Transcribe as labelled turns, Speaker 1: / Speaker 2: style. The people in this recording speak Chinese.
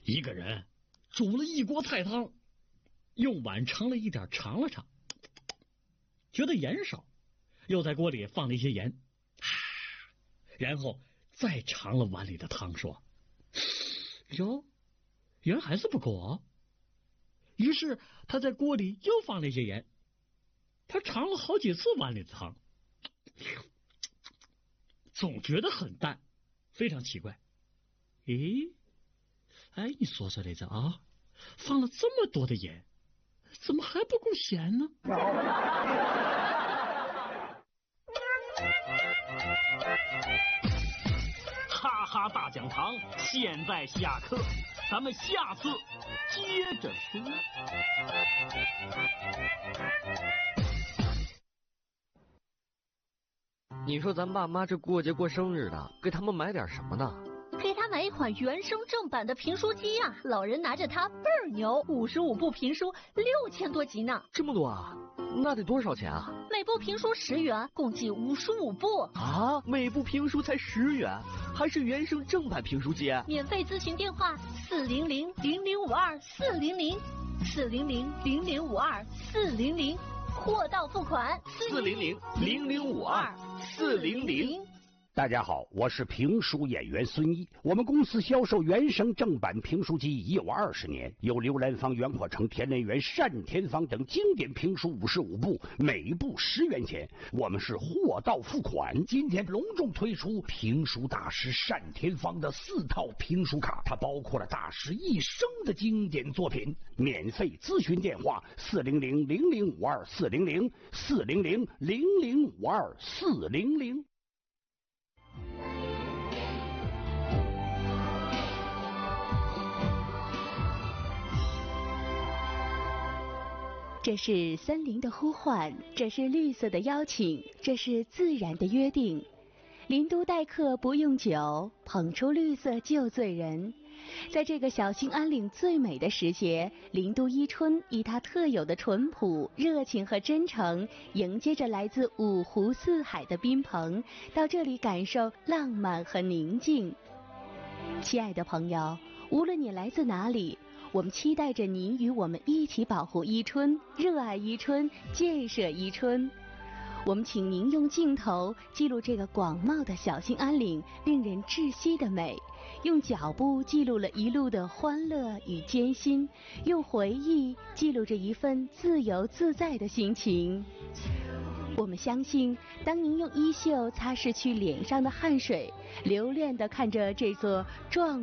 Speaker 1: 一个人煮了一锅菜汤，用碗盛了一点尝了尝，觉得盐少，又在锅里放了一些盐，然后再尝了碗里的汤，说：“哟，盐还是不够啊。”于是他在锅里又放了一些盐，他尝了好几次碗里的汤，总觉得很淡，非常奇怪。咦，哎，你说说来着啊，放了这么多的盐，怎么还不够咸呢？
Speaker 2: 哈哈大讲堂现在下课，咱们下次接着说。
Speaker 3: 你说咱爸妈这过节过生日的，给他们买点什么呢？
Speaker 4: 给他买一款原声正版的评书机啊！老人拿着它倍儿牛，55部评书6000多集呢。
Speaker 3: 这么多啊？那得多少钱啊？
Speaker 4: 每部评书10元，共计55部。
Speaker 3: 啊，每部评书才10元，还是原声正版评书机？
Speaker 4: 免费咨询电话400-0052-400，400-0052-400，货到付款
Speaker 3: 400-0052-400。
Speaker 5: 大家好，我是评书演员孙一。我们公司销售原声正版评书机已有20年，有刘兰芳、袁阔成、田连元、单田芳等经典评书55部，每部10元钱。我们是货到付款。今天隆重推出评书大师单田芳的4套评书卡，它包括了大师一生的经典作品。免费咨询电话400-0052-400，400-0052-400。
Speaker 6: 这是森林的呼唤，这是绿色的邀请，这是自然的约定。林都待客不用酒，捧出绿色就醉人。在这个小兴安岭最美的时节，林都伊春以它特有的淳朴、热情和真诚，迎接着来自五湖四海的宾朋，到这里感受浪漫和宁静。亲爱的朋友，无论你来自哪里，我们期待着您与我们一起保护伊春，热爱伊春，建设伊春。我们请您用镜头记录这个广袤的小兴安岭令人窒息的美，用脚步记录了一路的欢乐与艰辛，用回忆记录着一份自由自在的心情。我们相信，当您用衣袖擦拭去脸上的汗水，留恋地看着这座壮